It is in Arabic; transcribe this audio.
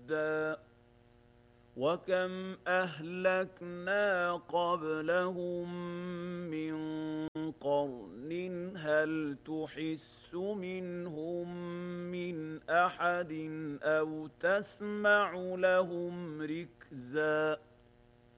رُشْدًا وَكَمْ أَهْلَكْنَا قَبْلَهُم مِّن قَرْنٍ هَلْ تُحِسُّ مِنْهُم مِّنْ أَحَدٍ أَوْ تَسْمَعُ لَهُمْ رِكْزًا